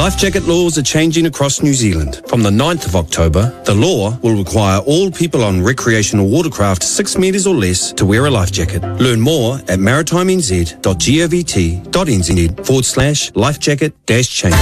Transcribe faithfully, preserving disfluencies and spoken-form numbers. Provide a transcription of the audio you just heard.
Life jacket laws are changing across New Zealand. From the ninth of October, the law will require all people on recreational watercraft six metres or less to wear a life jacket. Learn more at maritimez.govt.nz forward slash life jacket dash change.